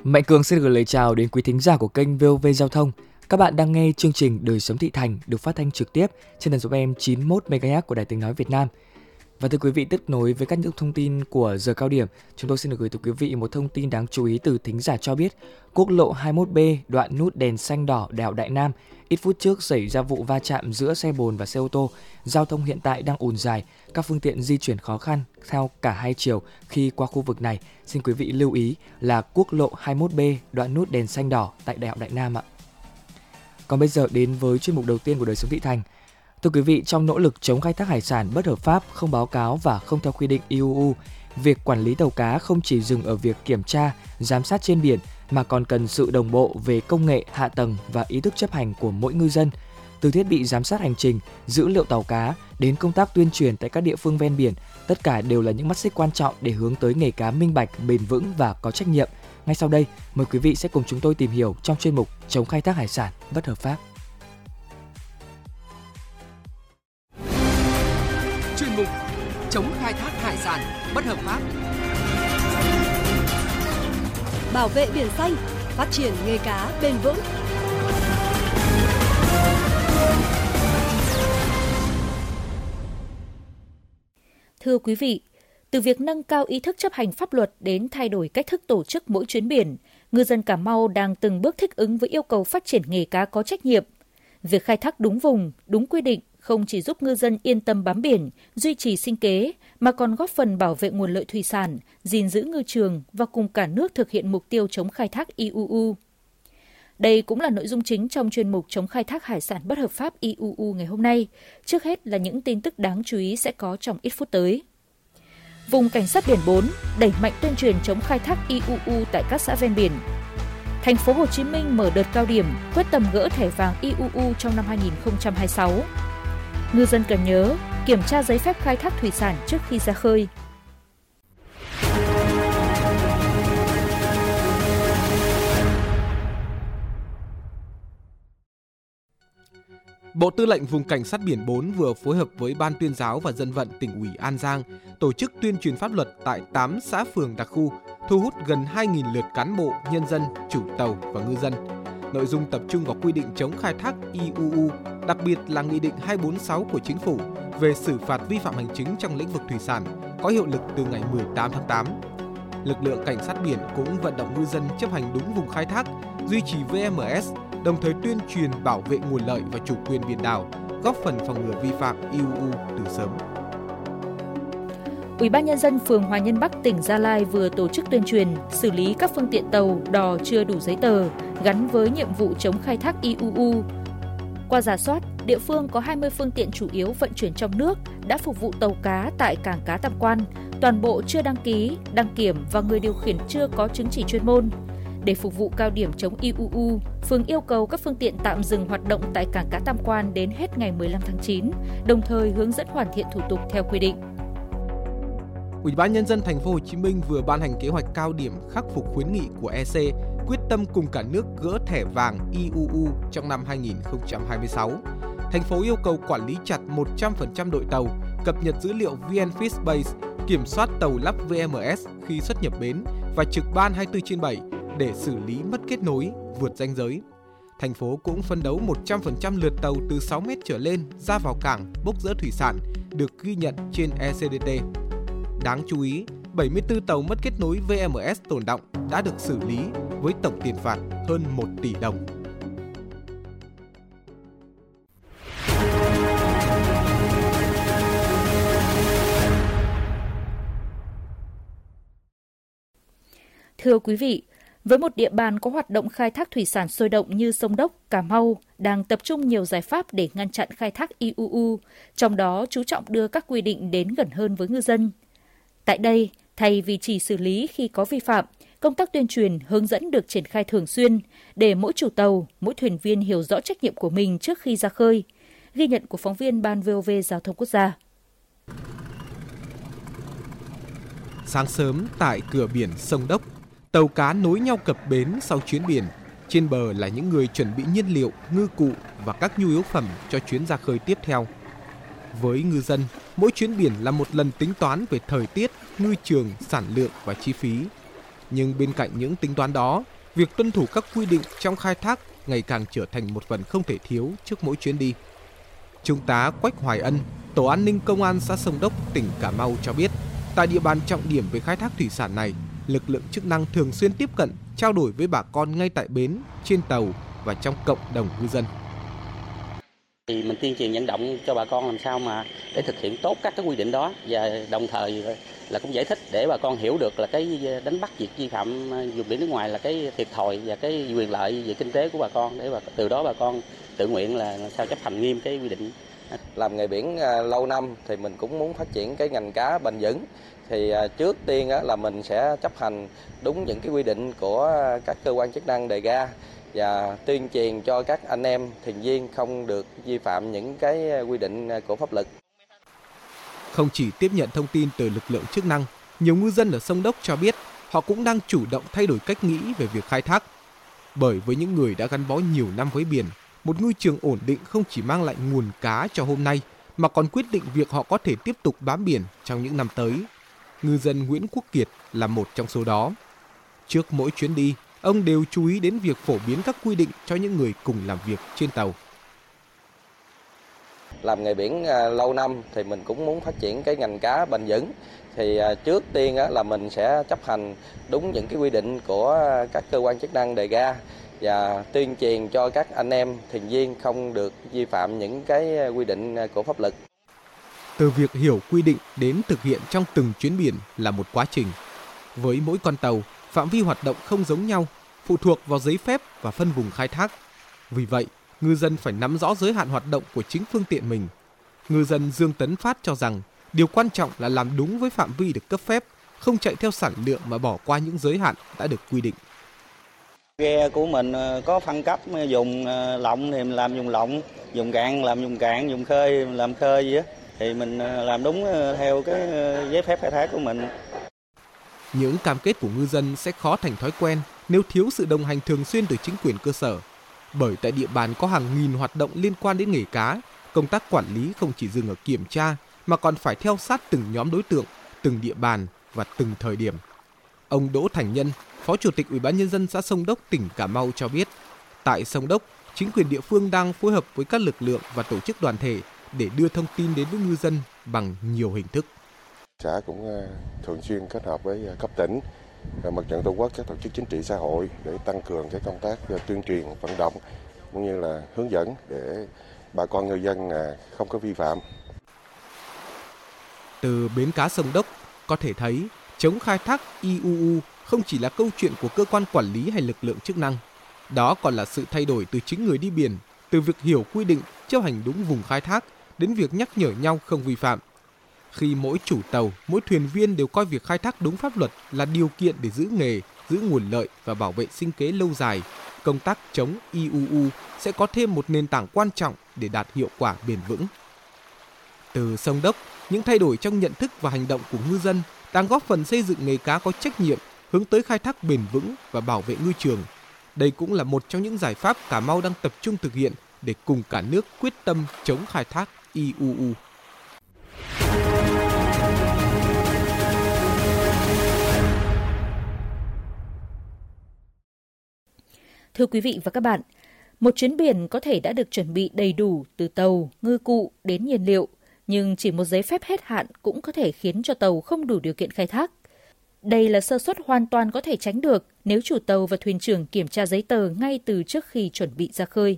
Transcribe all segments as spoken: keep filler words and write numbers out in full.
Mạnh Cường xin gửi lời chào đến quý thính giả của kênh vê o vê Giao thông. Các bạn đang nghe chương trình Đời sống thị thành được phát thanh trực tiếp trên tần số em chín mươi mốt mê ga héc của Đài Tiếng nói Việt Nam. Và thưa quý vị, tiếp nối với các những thông tin của giờ cao điểm, chúng tôi xin được gửi tới quý vị một thông tin đáng chú ý từ thính giả cho biết. Quốc lộ hai mươi mốt B đoạn nút đèn xanh đỏ đèo Đại Nam, ít phút trước xảy ra vụ va chạm giữa xe bồn và xe ô tô. Giao thông hiện tại đang ùn dài, các phương tiện di chuyển khó khăn theo cả hai chiều khi qua khu vực này. Xin quý vị lưu ý là quốc lộ hai mươi mốt B đoạn nút đèn xanh đỏ tại đèo Đại Nam ạ. Còn bây giờ đến với chuyên mục đầu tiên của Đời sống thị thành. Thưa quý vị, trong nỗ lực chống khai thác hải sản bất hợp pháp, không báo cáo và không theo quy định i u u, việc quản lý tàu cá không chỉ dừng ở việc kiểm tra, giám sát trên biển mà còn cần sự đồng bộ về công nghệ, hạ tầng và ý thức chấp hành của mỗi ngư dân. Từ thiết bị giám sát hành trình, dữ liệu tàu cá đến công tác tuyên truyền tại các địa phương ven biển, tất cả đều là những mắt xích quan trọng để hướng tới nghề cá minh bạch, bền vững và có trách nhiệm. Ngay sau đây, mời quý vị sẽ cùng chúng tôi tìm hiểu trong chuyên mục chống khai thác hải sản bất hợp pháp. Chuyên mục chống khai thác hải sản bất hợp pháp. Bảo vệ biển xanh, phát triển nghề cá bền vững. Thưa quý vị, từ việc nâng cao ý thức chấp hành pháp luật đến thay đổi cách thức tổ chức mỗi chuyến biển, ngư dân Cà Mau đang từng bước thích ứng với yêu cầu phát triển nghề cá có trách nhiệm. Việc khai thác đúng vùng, đúng quy định không chỉ giúp ngư dân yên tâm bám biển, duy trì sinh kế, mà còn góp phần bảo vệ nguồn lợi thủy sản, gìn giữ ngư trường và cùng cả nước thực hiện mục tiêu chống khai thác i u u. Đây cũng là nội dung chính trong chuyên mục chống khai thác hải sản bất hợp pháp i u u ngày hôm nay. Trước hết là những tin tức đáng chú ý sẽ có trong ít phút tới. Vùng Cảnh sát biển bốn đẩy mạnh tuyên truyền chống khai thác i u u tại các xã ven biển. Thành phố Hồ Chí Minh mở đợt cao điểm quyết tâm gỡ thẻ vàng i u u trong năm hai không hai sáu. Ngư dân cần nhớ kiểm tra giấy phép khai thác thủy sản trước khi ra khơi. Bộ Tư lệnh Vùng Cảnh sát biển bốn vừa phối hợp với Ban Tuyên giáo và Dân vận tỉnh ủy An Giang tổ chức tuyên truyền pháp luật tại tám xã phường đặc khu, thu hút gần hai nghìn lượt cán bộ, nhân dân, chủ tàu và ngư dân. Nội dung tập trung vào quy định chống khai thác i u u, đặc biệt là Nghị định hai bốn sáu của Chính phủ về xử phạt vi phạm hành chính trong lĩnh vực thủy sản, có hiệu lực từ ngày mười tám tháng tám. Lực lượng cảnh sát biển cũng vận động ngư dân chấp hành đúng vùng khai thác, duy trì vê em ét, đồng thời tuyên truyền bảo vệ nguồn lợi và chủ quyền biển đảo, góp phần phòng ngừa vi phạm i u u từ sớm. Ủy ban nhân dân phường Hòa Nhân Bắc, tỉnh Gia Lai vừa tổ chức tuyên truyền xử lý các phương tiện tàu, đò chưa đủ giấy tờ gắn với nhiệm vụ chống khai thác i u u. Qua rà soát, địa phương có hai mươi phương tiện chủ yếu vận chuyển trong nước đã phục vụ tàu cá tại cảng cá Tam Quan, toàn bộ chưa đăng ký, đăng kiểm và người điều khiển chưa có chứng chỉ chuyên môn. Để phục vụ cao điểm chống i u u, phường yêu cầu các phương tiện tạm dừng hoạt động tại cảng cá Tam Quan đến hết ngày mười lăm tháng chín, đồng thời hướng dẫn hoàn thiện thủ tục theo quy định. Ủy ban nhân dân thành phố Hồ Chí Minh vừa ban hành kế hoạch cao điểm khắc phục khuyến nghị của e xê, quyết tâm cùng cả nước gỡ thẻ vàng i u u trong năm hai không hai sáu. Thành phố yêu cầu quản lý chặt một trăm phần trăm đội tàu, cập nhật dữ liệu vê en Fishbase, kiểm soát tàu lắp vê em ét khi xuất nhập bến và trực ban hai mươi tư trên bảy để xử lý mất kết nối, vượt ranh giới. Thành phố cũng phấn đấu một trăm phần trăm lượt tàu từ sáu mét trở lên ra vào cảng bốc dỡ thủy sản được ghi nhận trên e xê đê tê. Đáng chú ý, bảy mươi tư tàu mất kết nối vê em ét tồn đọng đã được xử lý với tổng tiền phạt hơn một tỷ đồng. Thưa quý vị, với một địa bàn có hoạt động khai thác thủy sản sôi động như sông Đốc, Cà Mau đang tập trung nhiều giải pháp để ngăn chặn khai thác i u u, trong đó chú trọng đưa các quy định đến gần hơn với ngư dân. Tại đây, thay vì chỉ xử lý khi có vi phạm, công tác tuyên truyền, hướng dẫn được triển khai thường xuyên để mỗi chủ tàu, mỗi thuyền viên hiểu rõ trách nhiệm của mình trước khi ra khơi. Ghi nhận của phóng viên Ban vê o vê Giao thông Quốc gia. Sáng sớm tại cửa biển sông Đốc, tàu cá nối nhau cập bến sau chuyến biển. Trên bờ là những người chuẩn bị nhiên liệu, ngư cụ và các nhu yếu phẩm cho chuyến ra khơi tiếp theo. Với ngư dân, mỗi chuyến biển là một lần tính toán về thời tiết, ngư trường, sản lượng và chi phí. Nhưng bên cạnh những tính toán đó, việc tuân thủ các quy định trong khai thác ngày càng trở thành một phần không thể thiếu trước mỗi chuyến đi. Trung tá Quách Hoài Ân, Tổ an ninh Công an xã Sông Đốc, tỉnh Cà Mau cho biết, tại địa bàn trọng điểm về khai thác thủy sản này, lực lượng chức năng thường xuyên tiếp cận, trao đổi với bà con ngay tại bến, trên tàu và trong cộng đồng ngư dân. Thì mình tuyên truyền vận động cho bà con làm sao mà để thực hiện tốt các cái quy định đó, và đồng thời là cũng giải thích để bà con hiểu được là cái đánh bắt việc vi phạm vùng biển nước ngoài là cái thiệt thòi và cái quyền lợi về kinh tế của bà con, để bà, từ đó bà con tự nguyện là sao chấp hành nghiêm cái quy định. Làm nghề biển lâu năm thì mình cũng muốn phát triển cái ngành cá bền vững. Thì trước tiên là mình sẽ chấp hành đúng những cái quy định của các cơ quan chức năng đề ra và tuyên truyền cho các anh em thuyền viên không được vi phạm những cái quy định của pháp luật. Không chỉ tiếp nhận thông tin từ lực lượng chức năng, nhiều ngư dân ở Sông Đốc cho biết họ cũng đang chủ động thay đổi cách nghĩ về việc khai thác. Bởi với những người đã gắn bó nhiều năm với biển, một ngư trường ổn định không chỉ mang lại nguồn cá cho hôm nay, mà còn quyết định việc họ có thể tiếp tục bám biển trong những năm tới. Ngư dân Nguyễn Quốc Kiệt là một trong số đó. Trước mỗi chuyến đi, ông đều chú ý đến việc phổ biến các quy định cho những người cùng làm việc trên tàu. Làm nghề biển lâu năm thì mình cũng muốn phát triển cái ngành cá bền vững. Thì trước tiên là mình sẽ chấp hành đúng những cái quy định của các cơ quan chức năng đề ra và tuyên truyền cho các anh em thuyền viên không được vi phạm những cái quy định của pháp luật. Từ việc hiểu quy định đến thực hiện trong từng chuyến biển là một quá trình. Với mỗi con tàu, phạm vi hoạt động không giống nhau, phụ thuộc vào giấy phép và phân vùng khai thác. Vì vậy, ngư dân phải nắm rõ giới hạn hoạt động của chính phương tiện mình. Ngư dân Dương Tấn Phát cho rằng, điều quan trọng là làm đúng với phạm vi được cấp phép, không chạy theo sản lượng mà bỏ qua những giới hạn đã được quy định. Ghe của mình có phân cấp dùng lộng thì mình làm dùng lộng, dùng cạn làm dùng cạn, dùng khơi làm khơi gì á. Thì mình làm đúng theo cái giấy phép khai thác của mình. Những cam kết của ngư dân sẽ khó thành thói quen nếu thiếu sự đồng hành thường xuyên từ chính quyền cơ sở. Bởi tại địa bàn có hàng nghìn hoạt động liên quan đến nghề cá, công tác quản lý không chỉ dừng ở kiểm tra mà còn phải theo sát từng nhóm đối tượng, từng địa bàn và từng thời điểm. Ông Đỗ Thành Nhân, Phó Chủ tịch Ủy ban Nhân dân xã Sông Đốc, tỉnh Cà Mau cho biết, tại Sông Đốc, chính quyền địa phương đang phối hợp với các lực lượng và tổ chức đoàn thể để đưa thông tin đến với ngư dân bằng nhiều hình thức. Xã cũng thường xuyên kết hợp với cấp tỉnh, Mặt trận Tổ quốc, các tổ chức chính trị xã hội để tăng cường cái công tác tuyên truyền, vận động cũng như là hướng dẫn để bà con ngư dân không có vi phạm. Từ bến cá Sông Đốc có thể thấy chống khai thác i u u không chỉ là câu chuyện của cơ quan quản lý hay lực lượng chức năng. Đó còn là sự thay đổi từ chính người đi biển, từ việc hiểu quy định, chấp hành đúng vùng khai thác đến việc nhắc nhở nhau không vi phạm. Khi mỗi chủ tàu, mỗi thuyền viên đều coi việc khai thác đúng pháp luật là điều kiện để giữ nghề, giữ nguồn lợi và bảo vệ sinh kế lâu dài, công tác chống i u u sẽ có thêm một nền tảng quan trọng để đạt hiệu quả bền vững. Từ Sông Đốc, những thay đổi trong nhận thức và hành động của ngư dân đang góp phần xây dựng nghề cá có trách nhiệm, hướng tới khai thác bền vững và bảo vệ ngư trường. Đây cũng là một trong những giải pháp Cà Mau đang tập trung thực hiện để cùng cả nước quyết tâm chống khai thác i u u. Thưa quý vị và các bạn, một chuyến biển có thể đã được chuẩn bị đầy đủ từ tàu, ngư cụ đến nhiên liệu, nhưng chỉ một giấy phép hết hạn cũng có thể khiến cho tàu không đủ điều kiện khai thác. Đây là sơ suất hoàn toàn có thể tránh được nếu chủ tàu và thuyền trưởng kiểm tra giấy tờ ngay từ trước khi chuẩn bị ra khơi.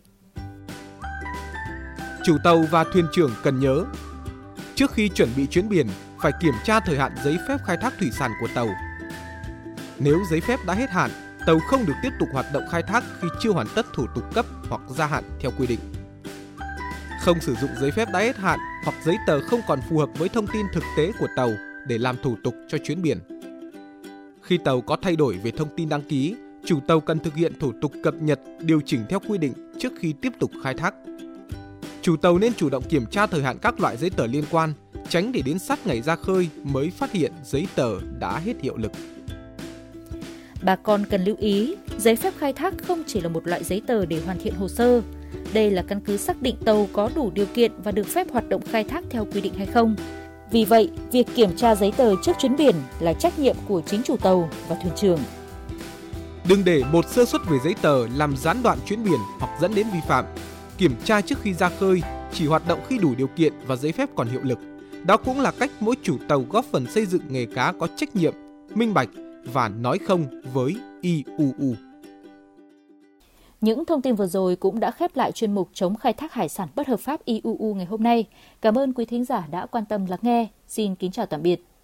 Chủ tàu và thuyền trưởng cần nhớ, trước khi chuẩn bị chuyến biển phải kiểm tra thời hạn giấy phép khai thác thủy sản của tàu. Nếu giấy phép đã hết hạn, tàu không được tiếp tục hoạt động khai thác khi chưa hoàn tất thủ tục cấp hoặc gia hạn theo quy định. Không sử dụng giấy phép đã hết hạn hoặc giấy tờ không còn phù hợp với thông tin thực tế của tàu để làm thủ tục cho chuyến biển. Khi tàu có thay đổi về thông tin đăng ký, chủ tàu cần thực hiện thủ tục cập nhật, điều chỉnh theo quy định trước khi tiếp tục khai thác. Chủ tàu nên chủ động kiểm tra thời hạn các loại giấy tờ liên quan, tránh để đến sát ngày ra khơi mới phát hiện giấy tờ đã hết hiệu lực. Bà con cần lưu ý, giấy phép khai thác không chỉ là một loại giấy tờ để hoàn thiện hồ sơ. Đây là căn cứ xác định tàu có đủ điều kiện và được phép hoạt động khai thác theo quy định hay không. Vì vậy, việc kiểm tra giấy tờ trước chuyến biển là trách nhiệm của chính chủ tàu và thuyền trưởng. Đừng để một sơ suất về giấy tờ làm gián đoạn chuyến biển hoặc dẫn đến vi phạm. Kiểm tra trước khi ra khơi, chỉ hoạt động khi đủ điều kiện và giấy phép còn hiệu lực. Đó cũng là cách mỗi chủ tàu góp phần xây dựng nghề cá có trách nhiệm, minh bạch và nói không với i u u. Những thông tin vừa rồi cũng đã khép lại chuyên mục chống khai thác hải sản bất hợp pháp i u u ngày hôm nay. Cảm ơn quý thính giả đã quan tâm lắng nghe. Xin kính chào tạm biệt.